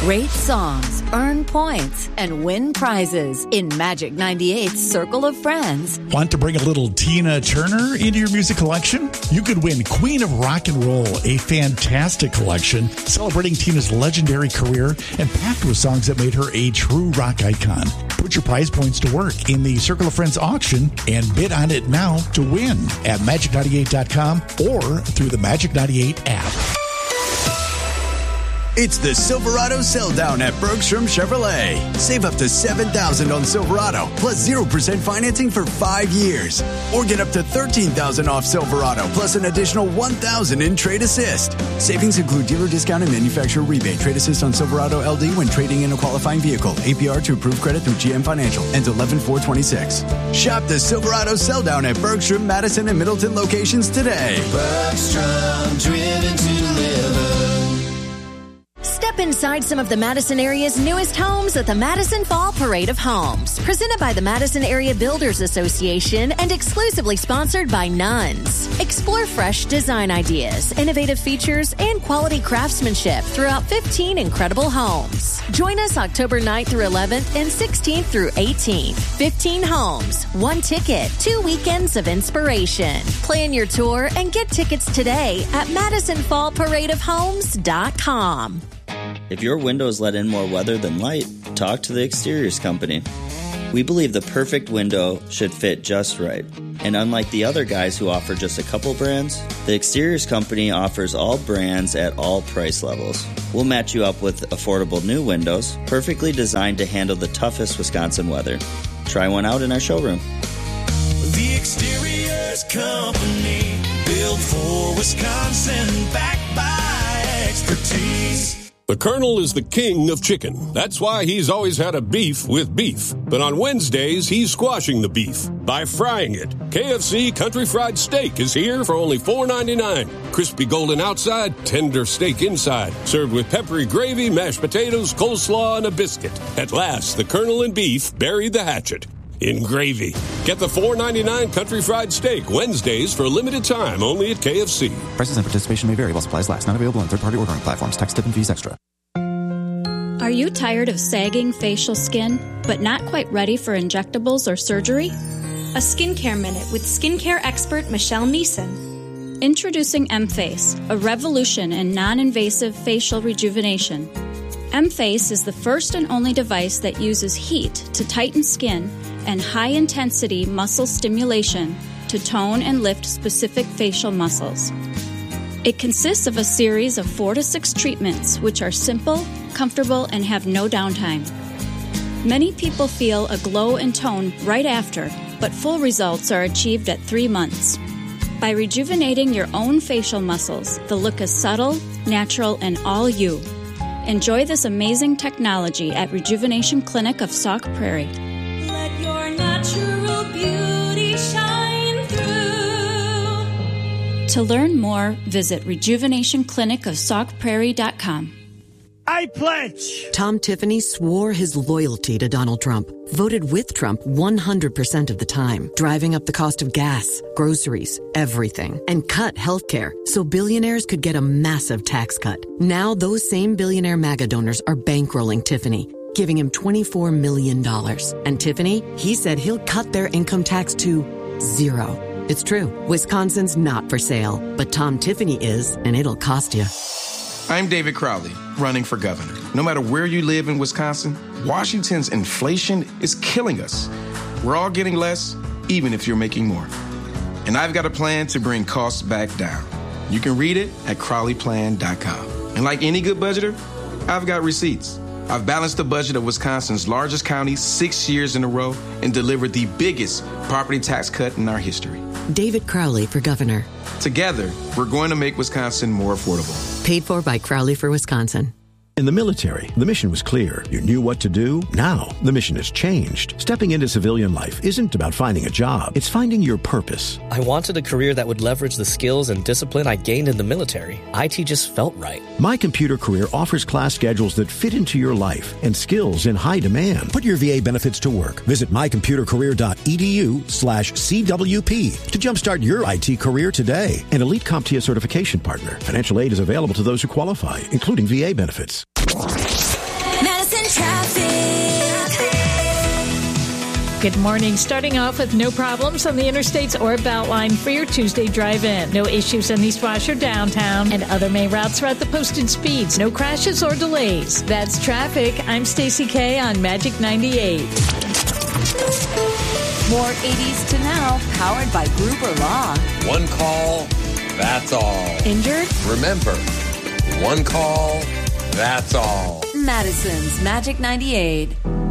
Rate songs, earn points, and win prizes in Magic 98's Circle of Friends. Want to bring a little Tina Turner into your music collection? You could win Queen of Rock and Roll, a fantastic collection celebrating Tina's legendary career and packed with songs that made her a true rock icon. Put your prize points to work in the Circle of Friends auction and bid on it now to win at Magic98.com or through the Magic 98 app. It's the Silverado Sell Down at Bergstrom Chevrolet. Save up to $7,000 on Silverado, plus 0% financing for 5 years. Or get up to $13,000 off Silverado, plus an additional $1,000 in Trade Assist. Savings include dealer discount and manufacturer rebate. Trade Assist on Silverado LD when trading in a qualifying vehicle. APR to approved credit through GM Financial. Ends 11/4/26. Shop the Silverado Sell Down at Bergstrom, Madison, and Middleton locations today. Bergstrom, driven to live. Step inside some of the Madison area's newest homes at the Madison Fall Parade of Homes, presented by the Madison Area Builders Association and exclusively sponsored by Nuns. Explore fresh design ideas, innovative features, and quality craftsmanship throughout 15 incredible homes. Join us October 9th through 11th and 16th through 18th. 15 homes, 1 ticket, 2 weekends of inspiration. Plan your tour and get tickets today at MadisonFallParadeOfHomes.com. If your windows let in more weather than light, talk to the Exteriors Company. We believe the perfect window should fit just right. And unlike the other guys who offer just a couple brands, the Exteriors Company offers all brands at all price levels. We'll match you up with affordable new windows, perfectly designed to handle the toughest Wisconsin weather. Try one out in our showroom. The Exteriors Company, built for Wisconsin, backed by expertise. The Colonel is the king of chicken. That's why he's always had a beef with beef. But on Wednesdays, he's squashing the beef by frying it. KFC Country Fried Steak is here for only $4.99. Crispy golden outside, tender steak inside. Served with peppery gravy, mashed potatoes, coleslaw, and a biscuit. At last, the Colonel and beef buried the hatchet in gravy. Get the $4.99 Country Fried Steak Wednesdays for a limited time only at KFC. Prices and participation may vary while supplies last. Not available on third-party ordering platforms. Tax, tip, and fees extra. Are you tired of sagging facial skin, but not quite ready for injectables or surgery? A Skincare Minute with skincare expert Michelle Neeson. Introducing M-Face, a revolution in non-invasive facial rejuvenation. M-Face is the first and only device that uses heat to tighten skin and high-intensity muscle stimulation to tone and lift specific facial muscles. It consists of a series of 4 to 6 treatments, which are simple, comfortable, and have no downtime. Many people feel a glow and tone right after, but full results are achieved at 3 months. By rejuvenating your own facial muscles, the look is subtle, natural, and all you. Enjoy this amazing technology at Rejuvenation Clinic of Sauk Prairie. Let your natural beauty shine through. To learn more, visit rejuvenationclinicofsaukprairie.com. I pledge! Tom Tiffany swore his loyalty to Donald Trump, voted with Trump 100% of the time, driving up the cost of gas, groceries, everything, and cut healthcare so billionaires could get a massive tax cut. Now those same billionaire MAGA donors are bankrolling Tiffany, giving him $24 million. And Tiffany, he said he'll cut their income tax to 0. It's true. Wisconsin's not for sale, but Tom Tiffany is, and it'll cost you. I'm David Crowley, running for governor. No matter where you live in Wisconsin, Washington's inflation is killing us. We're all getting less, even if you're making more. And I've got a plan to bring costs back down. You can read it at CrowleyPlan.com. And like any good budgeter, I've got receipts. I've balanced the budget of Wisconsin's largest county 6 years in a row and delivered the biggest property tax cut in our history. David Crowley for governor. Together, we're going to make Wisconsin more affordable. Paid for by Crowley for Wisconsin. In the military, the mission was clear. You knew what to do. Now, the mission has changed. Stepping into civilian life isn't about finding a job. It's finding your purpose. I wanted a career that would leverage the skills and discipline I gained in the military. IT just felt right. My Computer Career offers class schedules that fit into your life and skills in high demand. Put your VA benefits to work. Visit mycomputercareer.edu/CWP to jumpstart your IT career today. An Elite CompTIA certification partner. Financial aid is available to those who qualify, including VA benefits. Madison traffic. Good morning. Starting off with no problems on the interstates or Beltline for your Tuesday drive-in. No issues in East Wash or downtown and other main routes are at the posted speeds. No crashes or delays. That's traffic. I'm Stacey K on Magic 98. More 80s to now, powered by Gruber Law. One call, that's all. Injured? Remember, one call, that's all. Madison's Magic 98.